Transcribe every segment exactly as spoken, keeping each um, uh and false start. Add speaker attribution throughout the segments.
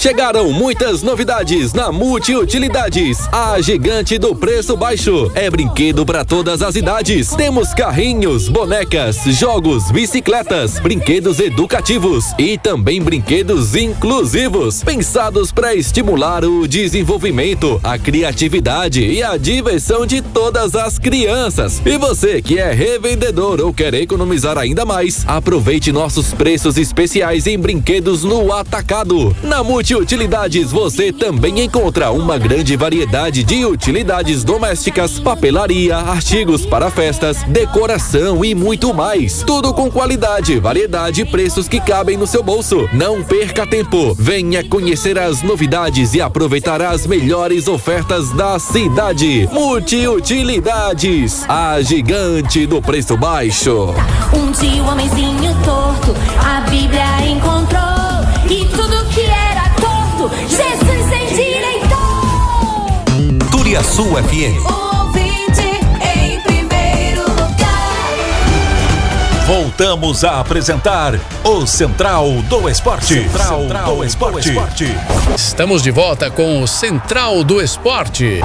Speaker 1: Chegaram muitas novidades na Multiutilidades, a gigante do preço baixo. É brinquedo para todas as idades. Temos carrinhos, bonecas, jogos, bicicletas, brinquedos educativos e também brinquedos inclusivos, pensados para estimular o desenvolvimento, a criatividade e a diversão de todas as crianças. E você que é revendedor ou quer economizar ainda mais, aproveite nossos preços especiais em brinquedos no atacado. Na Multiutilidades você também encontra uma grande variedade de utilidades domésticas, papelaria, artigos para festas, decoração e muito mais. Tudo com qualidade, variedade e preços que cabem no seu bolso. Não perca tempo. Venha conhecer as novidades e aproveitar as melhores ofertas da cidade. Multiutilidades, a gigante do preço baixo.
Speaker 2: Um dia o homenzinho torto a Bíblia encontrou, e tudo que era torto Jesus endireitou.
Speaker 3: Turiaçu F M.
Speaker 2: Ouvinte em primeiro lugar.
Speaker 3: Voltamos a apresentar o Central do Esporte. Central, Central do Esporte. Esporte.
Speaker 4: Estamos de volta com o Central do Esporte.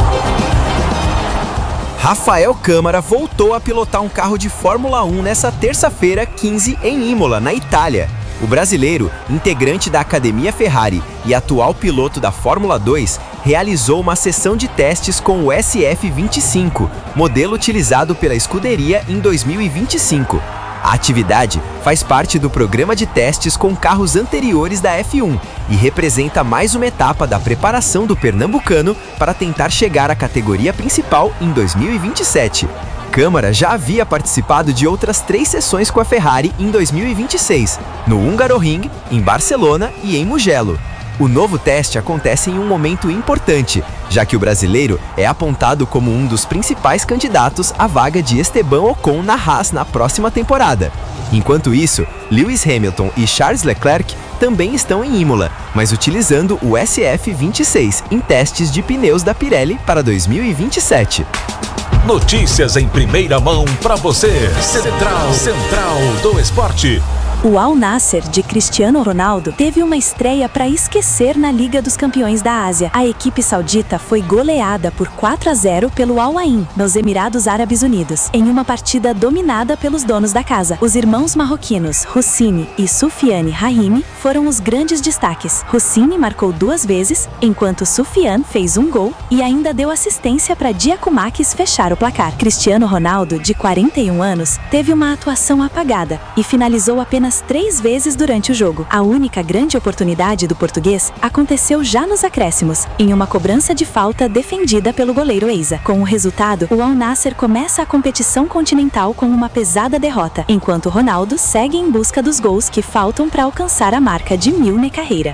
Speaker 5: Rafael Câmara voltou a pilotar um carro de Fórmula um nessa terça-feira, quinze, em Imola, na Itália. O brasileiro, integrante da Academia Ferrari e atual piloto da Fórmula dois, realizou uma sessão de testes com o S F vinte e cinco, modelo utilizado pela escuderia em dois mil e vinte e cinco. A atividade faz parte do programa de testes com carros anteriores da F um e representa mais uma etapa da preparação do pernambucano para tentar chegar à categoria principal em dois mil e vinte e sete. Câmara já havia participado de outras três sessões com a Ferrari em dois mil e vinte e seis, no Hungaroring, em Barcelona e em Mugello. O novo teste acontece em um momento importante, já que o brasileiro é apontado como um dos principais candidatos à vaga de Esteban Ocon na Haas na próxima temporada. Enquanto isso, Lewis Hamilton e Charles Leclerc também estão em Imola, mas utilizando o S F vinte e seis em testes de pneus da Pirelli para dois mil e vinte e sete.
Speaker 3: Notícias em primeira mão para você. Central, Central do Esporte.
Speaker 6: O Al Nassr de Cristiano Ronaldo teve uma estreia para esquecer na Liga dos Campeões da Ásia. A equipe saudita foi goleada por quatro a zero pelo Al Ain, nos Emirados Árabes Unidos, em uma partida dominada pelos donos da casa. Os irmãos marroquinos Houssini e Soufiane Rahimi foram os grandes destaques. Houssini marcou duas vezes, enquanto Soufiane fez um gol e ainda deu assistência para Giacomakis fechar o placar. Cristiano Ronaldo, de quarenta e um anos, teve uma atuação apagada e finalizou apenas três vezes durante o jogo. A única grande oportunidade do português aconteceu já nos acréscimos, em uma cobrança de falta defendida pelo goleiro Eiza. Com o resultado, o Al Nassr começa a competição continental com uma pesada derrota, enquanto Ronaldo segue em busca dos gols que faltam para alcançar a marca de mil na carreira.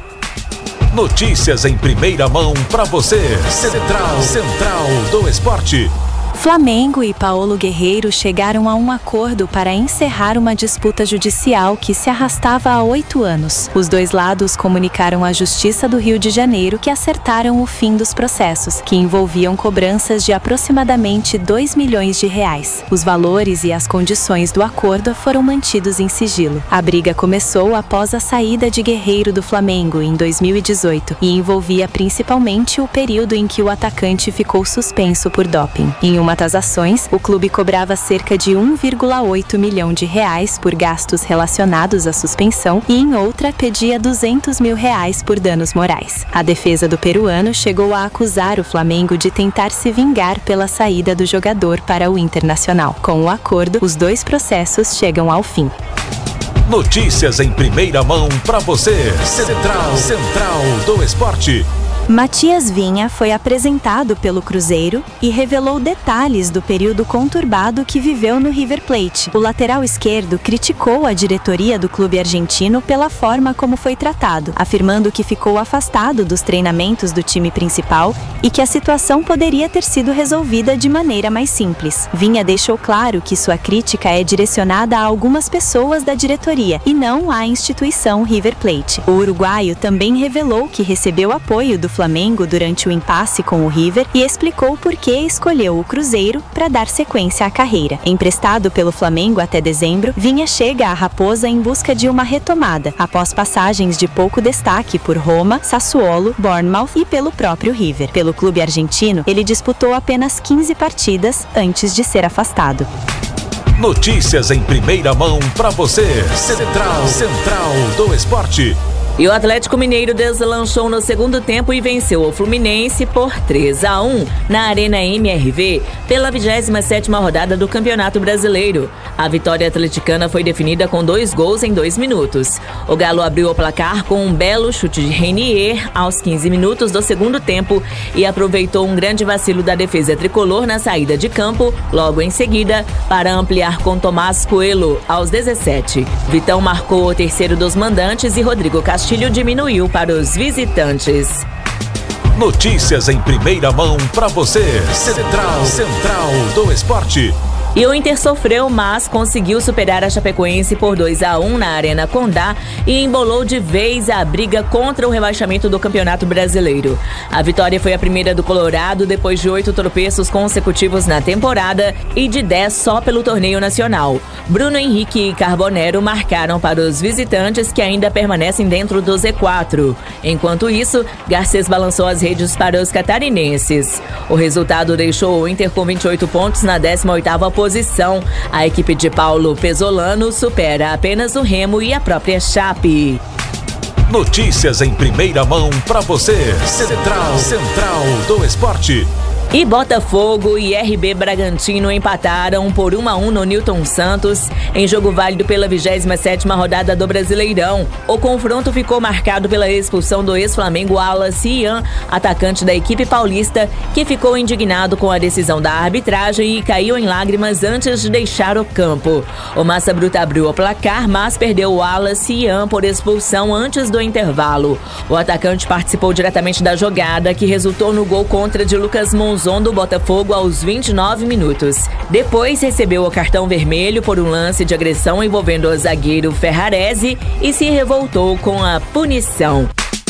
Speaker 3: Notícias em primeira mão para você. Central, Central do Esporte.
Speaker 6: Flamengo e Paulo Guerreiro chegaram a um acordo para encerrar uma disputa judicial que se arrastava há oito anos. Os dois lados comunicaram à Justiça do Rio de Janeiro que acertaram o fim dos processos, que envolviam cobranças de aproximadamente dois milhões de reais. Os valores e as condições do acordo foram mantidos em sigilo. A briga começou após a saída de Guerreiro do Flamengo em dois mil e dezoito e envolvia principalmente o período em que o atacante ficou suspenso por doping. Em uma das ações, o clube cobrava cerca de um vírgula oito milhão de reais por gastos relacionados à suspensão e em outra pedia duzentos mil reais por danos morais. A defesa do peruano chegou a acusar o Flamengo de tentar se vingar pela saída do jogador para o Internacional. Com o acordo, os dois processos chegam ao fim.
Speaker 3: Notícias em primeira mão para você. Central, Central do Esporte.
Speaker 6: Matias Vinha foi apresentado pelo Cruzeiro e revelou detalhes do período conturbado que viveu no River Plate. O lateral esquerdo criticou a diretoria do clube argentino pela forma como foi tratado, afirmando que ficou afastado dos treinamentos do time principal e que a situação poderia ter sido resolvida de maneira mais simples. Vinha deixou claro que sua crítica é direcionada a algumas pessoas da diretoria e não à instituição River Plate. O uruguaio também revelou que recebeu apoio do Flamengo durante o impasse com o River e explicou por que escolheu o Cruzeiro para dar sequência à carreira. Emprestado pelo Flamengo até dezembro, Vinha chega à Raposa em busca de uma retomada, após passagens de pouco destaque por Roma, Sassuolo, Bournemouth e pelo próprio River. Pelo clube argentino, ele disputou apenas quinze partidas antes de ser afastado.
Speaker 3: Notícias em primeira mão para você. Central, Central do Esporte.
Speaker 7: E o Atlético Mineiro deslanchou no segundo tempo e venceu o Fluminense por três a um na Arena M R V pela vigésima sétima rodada do Campeonato Brasileiro. A vitória atleticana foi definida com dois gols em dois minutos. O Galo abriu o placar com um belo chute de Renier aos quinze minutos do segundo tempo e aproveitou um grande vacilo da defesa tricolor na saída de campo, logo em seguida, para ampliar com Tomás Coelho aos dezessete. Vitão marcou o terceiro dos mandantes e Rodrigo Castilho Castilho diminuiu para os visitantes.
Speaker 3: Notícias em primeira mão para você. Central, Central do Esporte.
Speaker 7: E o Inter sofreu, mas conseguiu superar a Chapecoense por dois a um na Arena Condá e embolou de vez a briga contra o rebaixamento do Campeonato Brasileiro. A vitória foi a primeira do Colorado depois de oito tropeços consecutivos na temporada e de dez só pelo torneio nacional. Bruno Henrique e Carbonero marcaram para os visitantes, que ainda permanecem dentro do Z quatro. Enquanto isso, Garcês balançou as redes para os catarinenses. O resultado deixou o Inter com vinte e oito pontos na décima oitava posição. Posição. A equipe de Paulo Pesolano supera apenas o Remo e a própria Chape.
Speaker 3: Notícias em primeira mão para você. Central, Central do Esporte.
Speaker 7: E Botafogo e R B Bragantino empataram por um a um no Newton Santos, em jogo válido pela vigésima sétima rodada do Brasileirão. O confronto ficou marcado pela expulsão do ex-Flamengo Wallace Ian, atacante da equipe paulista, que ficou indignado com a decisão da arbitragem e caiu em lágrimas antes de deixar o campo. O Massa Bruta abriu o placar, mas perdeu o Wallace Ian por expulsão antes do intervalo. O atacante participou diretamente da jogada, que resultou no gol contra de Lucas Monzon do Botafogo aos vinte e nove minutos. Depois recebeu o cartão vermelho por um lance de agressão envolvendo o zagueiro Ferrarese e se revoltou com a punição.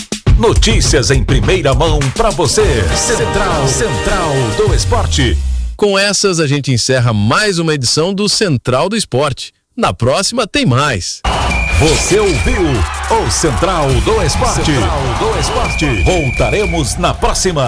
Speaker 3: Notícias em primeira mão para você. Central, Central do Esporte.
Speaker 4: Com essas, a gente encerra mais uma edição do Central do Esporte. Na próxima tem mais.
Speaker 3: Você ouviu o Central do Esporte. Central do Esporte. Voltaremos na próxima.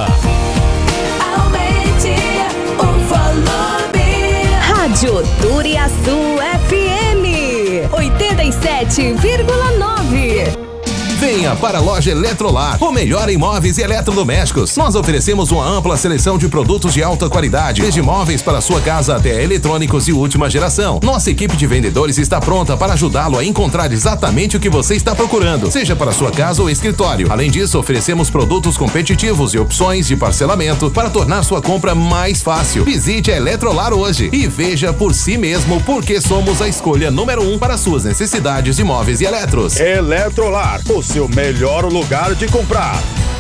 Speaker 2: Rádio Turiaçu F M oitenta e sete vírgula nove.
Speaker 8: Venha para a loja Eletrolar, o melhor em móveis e eletrodomésticos. Nós oferecemos uma ampla seleção de produtos de alta qualidade, desde móveis para sua casa até eletrônicos de última geração. Nossa equipe de vendedores está pronta para ajudá-lo a encontrar exatamente o que você está procurando, seja para sua casa ou escritório. Além disso, oferecemos produtos competitivos e opções de parcelamento para tornar sua compra mais fácil. Visite a Eletrolar hoje e veja por si mesmo porque somos a escolha número um para suas necessidades de móveis e eletros.
Speaker 9: Eletrolar, o seu melhor lugar de comprar.